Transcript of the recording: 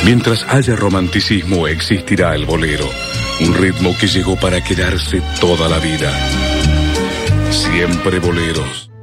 Mientras haya romanticismo, existirá el bolero, un ritmo que llegó para quedarse toda la vida. Siempre boleros.